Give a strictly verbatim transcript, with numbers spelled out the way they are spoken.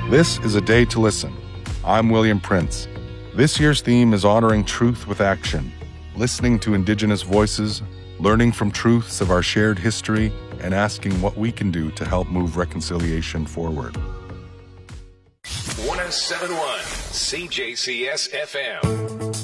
This is a day to listen. I'm William Prince. This year's theme is honoring truth with action, listening to Indigenous voices, learning from truths of our shared history, and asking what we can do to help move reconciliation forward. one oh seven point one C J C S F M.